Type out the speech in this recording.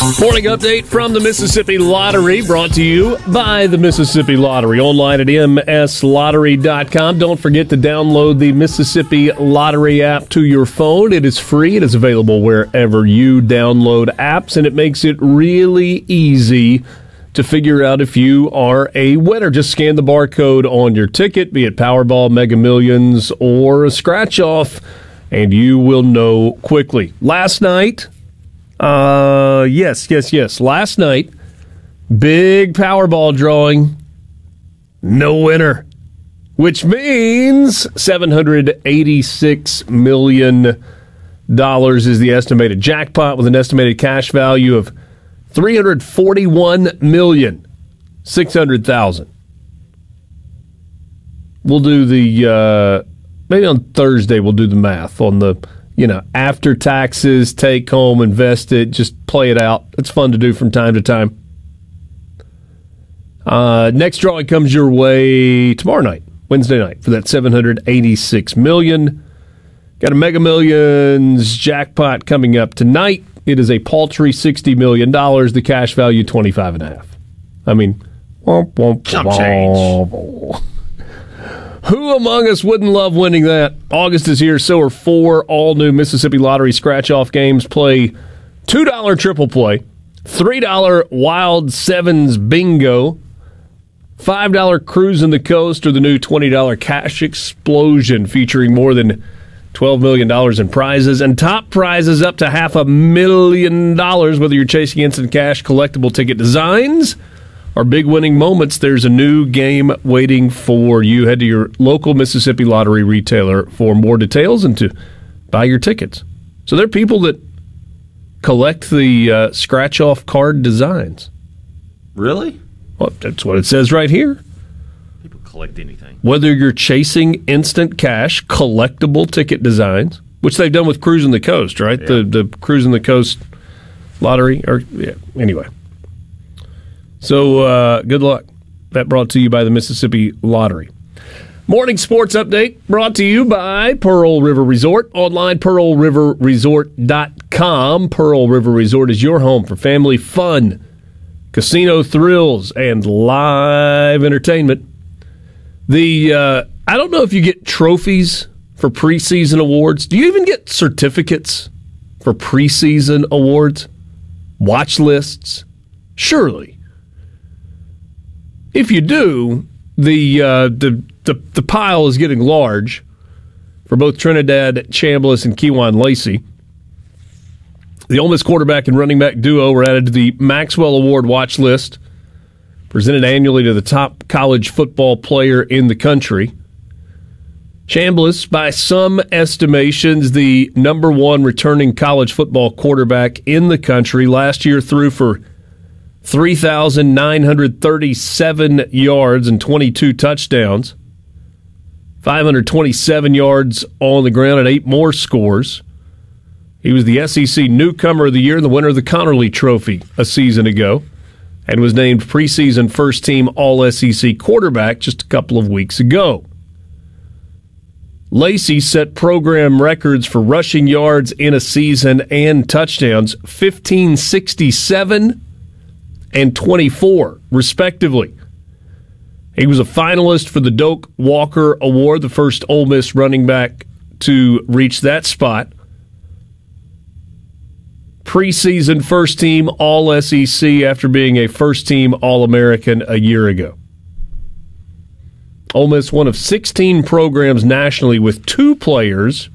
Morning update from the Mississippi Lottery, brought to you by the Mississippi Lottery. Online at mslottery.com. Don't forget to download the Mississippi Lottery app to your phone. It is free. It is available wherever you download apps, and it makes it really easy to figure out if you are a winner. Just scan the barcode on your ticket, be it Powerball, Mega Millions, or a scratch-off, and you will know quickly. Last night... Yes. Last night, big Powerball drawing, no winner, which means $786 million is the estimated jackpot, with an estimated cash value of $341,600,000. We'll do the, maybe on Thursday we'll do the math on the, after taxes, take home, invest it, just play it out. It's fun to do from time to time. Next drawing comes your way tomorrow night, Wednesday night, for that $786 million. Got a Mega Millions jackpot coming up tonight. It is a paltry $60 million. The cash value, $25.5. I mean, Chump change. Who among us wouldn't love winning that? August is here, so are 4 all-new Mississippi Lottery scratch-off games. Play $2 Triple Play, $3 Wild Sevens Bingo, $5 Cruising the Coast, or the new $20 Cash Explosion, featuring more than $12 million in prizes, and top prizes up to $500,000, whether you're chasing instant cash, collectible ticket designs, or big winning moments. There's a new game waiting for you. Head to your local Mississippi Lottery retailer for more details and to buy your tickets. So there are people that collect the scratch-off card designs. Really? Well, that's what it says right here. People collect anything. Whether you're chasing instant cash, collectible ticket designs, which they've done with Cruising the Coast, right? Yeah. The Cruising the Coast lottery. Anyway. So, good luck. That brought to you by the Mississippi Lottery. Morning sports update brought to you by Pearl River Resort. Online, pearlriverresort.com. Pearl River Resort is your home for family fun, casino thrills, and live entertainment. I don't know if you get trophies for preseason awards. Do you even get certificates for preseason awards? Watch lists? Surely. If you do, the pile is getting large for both Trinidad Chambliss and Kejuan Lacey. The Ole Miss quarterback and running back duo were added to the Maxwell Award watch list, presented annually to the top college football player in the country. Chambliss, by some estimations, the number one returning college football quarterback in the country, last year threw for 3,937 yards and 22 touchdowns, 527 yards on the ground and 8 more scores. He was the SEC Newcomer of the Year and the winner of the Connerly Trophy a season ago, and was named preseason first-team All-SEC quarterback just a couple of weeks ago. Lacey set program records for rushing yards in a season and touchdowns, 1,567 and 24, respectively. He was a finalist for the Doak Walker Award, the first Ole Miss running back to reach that spot. Preseason first-team All-SEC after being a first-team All-American a year ago. Ole Miss, one of 16 programs nationally with 2 players